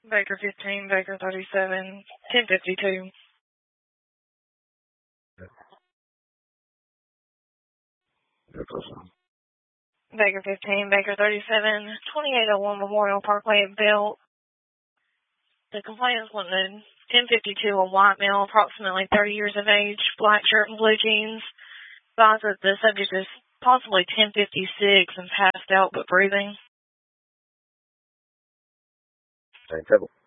Baker 15, Baker 37, 1052. Baker 15, Baker 37, 2801 Memorial Parkway at Belt. The complainant wanted 1052, a white male, approximately 30 years of age, black shirt and blue jeans. Advised that the subject is possibly 1056 and passed out but breathing. Same trouble.